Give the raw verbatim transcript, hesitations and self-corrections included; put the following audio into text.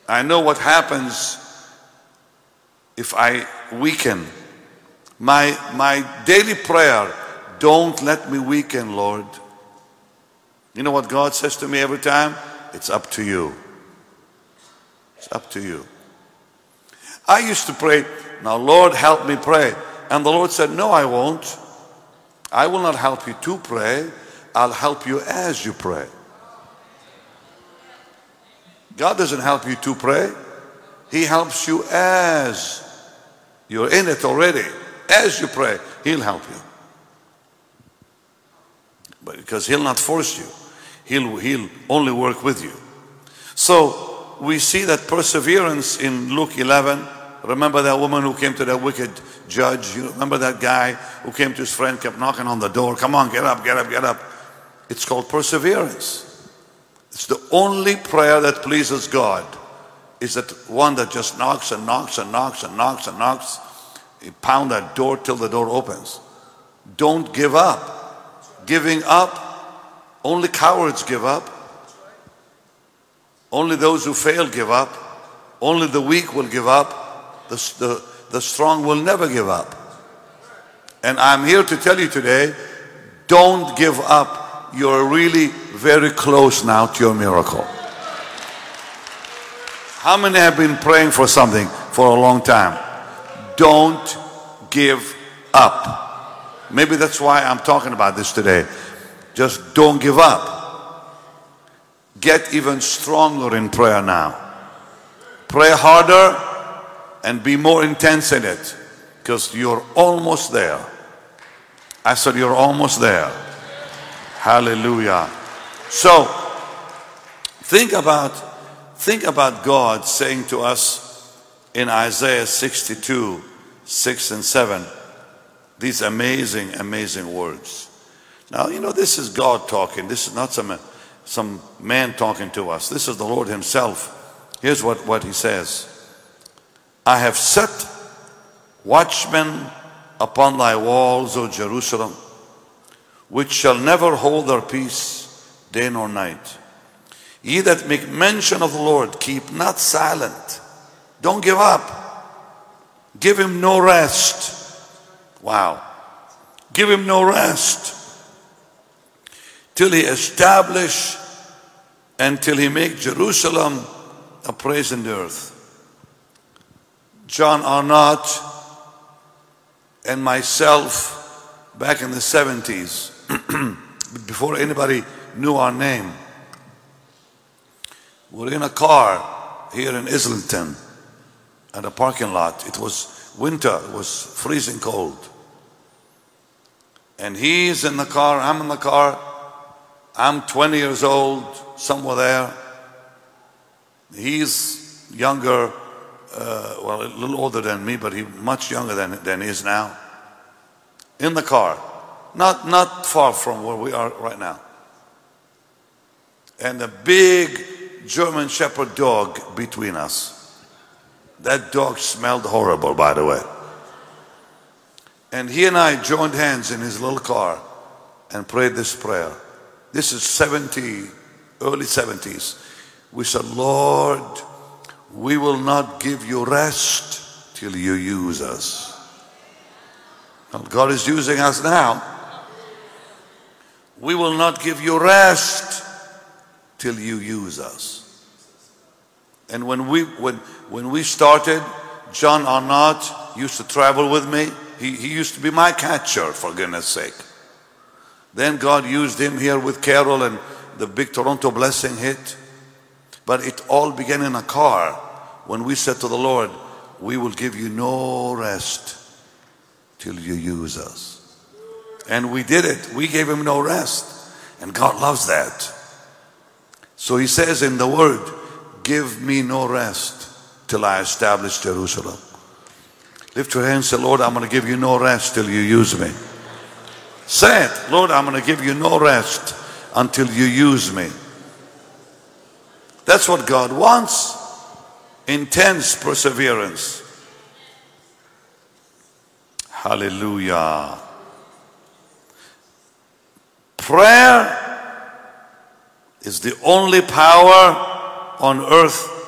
I know what happens if I weaken. My, my daily prayer, don't let me weaken, Lord. You know what God says to me every time? It's up to you. It's up to you. I used to pray, now Lord, help me pray. And the Lord said, no, I won't. I will not help you to pray. I'll help you as you pray. God doesn't help you to pray. He helps you as you're in it already. As you pray, He'll help you. But because He'll not force you. He'll, he'll only work with you. So we see that perseverance in Luke eleven. Remember that woman who came to that wicked judge? You remember that guy who came to his friend, kept knocking on the door. Come on, get up, get up, get up. It's called perseverance. It's the only prayer that pleases God. Is that one that just knocks and knocks and knocks and knocks and knocks. You pound that door till the door opens. Don't give up. Giving up, only cowards give up. Only those who fail give up. Only the weak will give up. The, the, the strong will never give up. And I'm here to tell you today, don't give up. You're really very close now to your miracle. How many have been praying for something for a long time? Don't give up. Maybe that's why I'm talking about this today. Just don't give up. Get even stronger in prayer now. Pray harder and be more intense in it, because you're almost there. I said you're almost there. Hallelujah. So think about think about God saying to us in Isaiah sixty-two, six and seven, these amazing, amazing words. Now, you know, this is God talking. This is not some, some man talking to us. This is the Lord Himself. Here's what, what He says. I have set watchmen upon thy walls, O Jerusalem, which shall never hold their peace day nor night. Ye that make mention of the Lord, keep not silent. Don't give up. Give Him no rest. Wow. Give Him no rest till He establish and till He make Jerusalem a praise in the earth. John Arnott and myself back in the seventies, before anybody knew our name, we were in a car here in Islington at a parking lot. It was winter, it was freezing cold. And he's in the car, I'm in the car. I'm twenty years old, somewhere there. He's younger, uh, well, a little older than me, but he much younger than, than he is now. In the car, not, not far from where we are right now. And a big German Shepherd dog between us. That dog smelled horrible, by the way. And he and I joined hands in his little car and prayed this prayer. This is seventy, early seventies. We said, Lord, we will not give you rest till you use us. Well, God is using us now. We will not give you rest till you use us. And when we when when we started, John Arnott used to travel with me. He, he used to be my catcher, for goodness sake. Then God used him here with Carol, and the big Toronto blessing hit. But it all began in a car when we said to the Lord, we will give you no rest till you use us. And we did it. We gave Him no rest. And God loves that. So He says in the word, give me no rest till I establish Jerusalem. Lift your hands and say, Lord, I'm going to give you no rest till you use me. Say it. Lord, I'm going to give you no rest until you use me. That's what God wants. Intense perseverance. Hallelujah. Prayer is the only power on earth